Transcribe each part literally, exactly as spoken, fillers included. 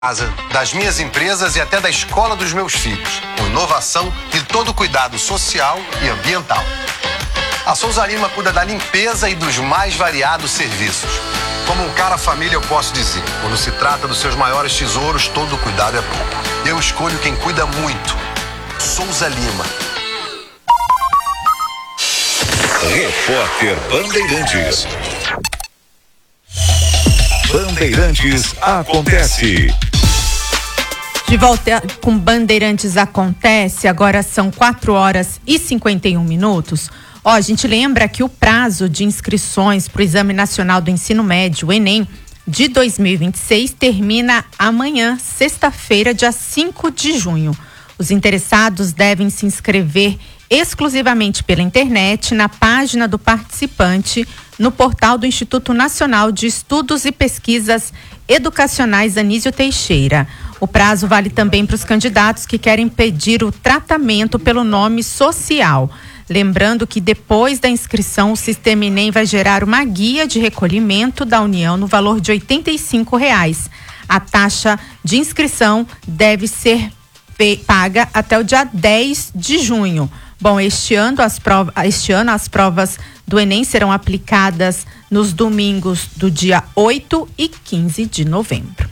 casa, das minhas empresas e até da escola dos meus filhos, com inovação e todo o cuidado social e ambiental. A Souza Lima cuida da limpeza e dos mais variados serviços. Como um cara família, eu posso dizer, quando se trata dos seus maiores tesouros, todo o cuidado é bom. Eu escolho quem cuida muito. Souza Lima. Repórter Bandeirantes. Bandeirantes acontece. De volta com Bandeirantes acontece, agora são quatro horas e cinquenta e um minutos. Ó, a gente lembra que o prazo de inscrições para o Exame Nacional do Ensino Médio, o Enem, de dois mil e vinte e seis termina amanhã, sexta-feira, dia cinco de junho. Os interessados devem se inscrever exclusivamente pela internet, na página do participante, no portal do Instituto Nacional de Estudos e Pesquisas Educacionais Anísio Teixeira. O prazo vale também para os candidatos que querem pedir o tratamento pelo nome social. Lembrando que depois da inscrição, o Sistema Enem vai gerar uma guia de recolhimento da União no valor de oitenta e cinco reais. A taxa de inscrição deve ser paga até o dia dez de junho. Bom, este ano, as provas, este ano as provas do Enem serão aplicadas nos domingos do dia oito e quinze de novembro.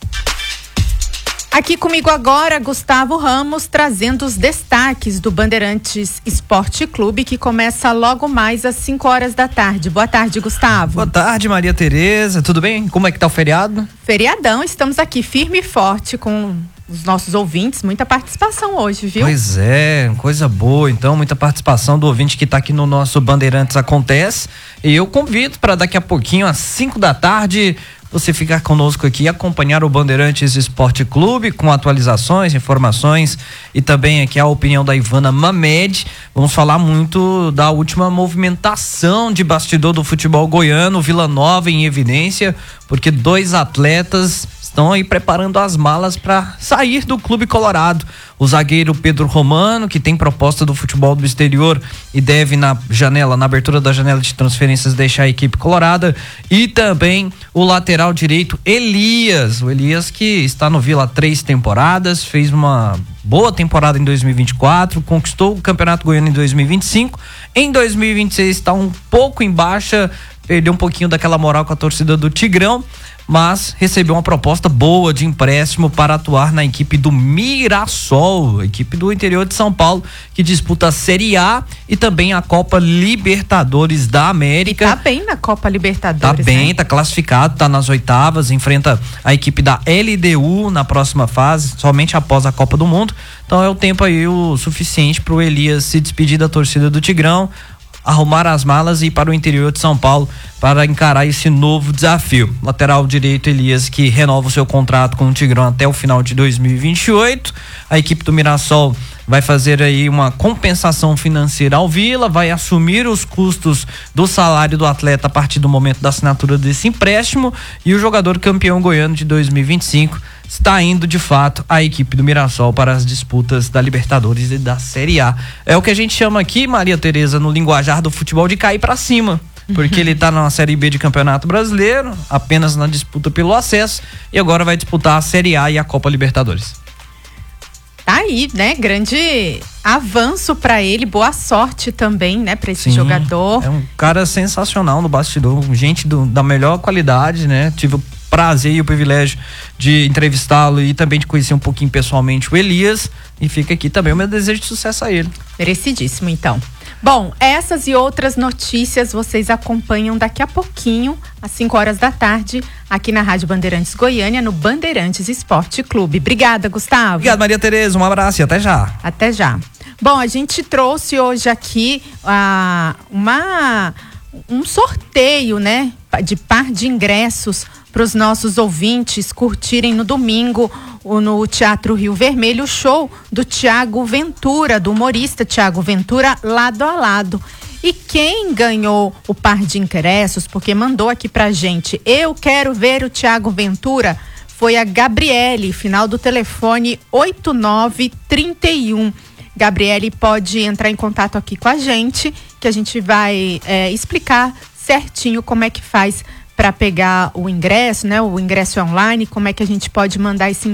Aqui comigo agora, Gustavo Ramos, trazendo os destaques do Bandeirantes Esporte Clube, que começa logo mais às cinco horas da tarde. Boa tarde, Gustavo. Boa tarde, Maria Tereza. Tudo bem? Como é que tá o feriado? Feriadão, estamos aqui firme e forte com os nossos ouvintes, muita participação hoje, viu? Pois é, coisa boa, então, muita participação do ouvinte que tá aqui no nosso Bandeirantes Acontece, e eu convido para daqui a pouquinho, às cinco da tarde, você ficar conosco aqui e acompanhar o Bandeirantes Esporte Clube com atualizações, informações e também aqui a opinião da Ivana Mamed. Vamos falar muito da última movimentação de bastidor do futebol goiano, Vila Nova em evidência, porque dois atletas estão aí preparando as malas para sair do Clube Colorado. O zagueiro Pedro Romano, que tem proposta do futebol do exterior e deve na janela, na abertura da janela de transferências, deixar a equipe colorada, e também o lateral direito Elias, o Elias que está no Vila há três temporadas, fez uma boa temporada em dois mil e vinte e quatro, conquistou o Campeonato Goiano em dois mil e vinte e cinco, em dois mil e vinte e seis está um pouco em baixa, perdeu um pouquinho daquela moral com a torcida do Tigrão, mas recebeu uma proposta boa de empréstimo para atuar na equipe do Mirassol, equipe do interior de São Paulo, que disputa a Série A e também a Copa Libertadores da América. E tá bem na Copa Libertadores. Tá bem, né? tá classificado, tá nas oitavas, enfrenta a equipe da L D U na próxima fase, somente após a Copa do Mundo. Então é o tempo aí o suficiente pro Elias se despedir da torcida do Tigrão, arrumar as malas e ir para o interior de São Paulo para encarar esse novo desafio. Lateral direito Elias, que renova o seu contrato com o Tigrão até o final de dois mil e vinte e oito. A equipe do Mirassol vai fazer aí uma compensação financeira ao Vila, vai assumir os custos do salário do atleta a partir do momento da assinatura desse empréstimo, e o jogador campeão goiano de dois mil e vinte e cinco está indo de fato a equipe do Mirassol para as disputas da Libertadores e da Série A. É o que a gente chama aqui, Maria Tereza, no linguajar do futebol, de cair para cima, porque ele está na Série B de Campeonato Brasileiro, apenas na disputa pelo acesso, e agora vai disputar a Série A e a Copa Libertadores. Tá aí, né? Grande avanço para ele, boa sorte também, né, para esse Sim, jogador. É um cara sensacional no bastidor, gente do, da melhor qualidade, né? Tive o prazer e o privilégio de entrevistá-lo e também de conhecer um pouquinho pessoalmente o Elias, e fica aqui também o meu desejo de sucesso a ele. Merecidíssimo, então. Bom, essas e outras notícias vocês acompanham daqui a pouquinho, às cinco horas da tarde, aqui na Rádio Bandeirantes Goiânia, no Bandeirantes Esporte Clube. Obrigada, Gustavo. Obrigado, Maria Tereza. Um abraço e até já. Até já. Bom, a gente trouxe hoje aqui uh, uma, um sorteio, né, de par de ingressos para os nossos ouvintes curtirem no domingo no Teatro Rio Vermelho o show do Tiago Ventura, do humorista Tiago Ventura, Lado a Lado. E quem ganhou o par de ingressos, porque mandou aqui pra gente, eu quero ver o Tiago Ventura, foi a Gabriele, final do telefone oito nove três um. Gabriele pode entrar em contato aqui com a gente, que a gente vai é, explicar certinho como é que faz para pegar o ingresso, né? O ingresso é online, como é que a gente pode mandar esse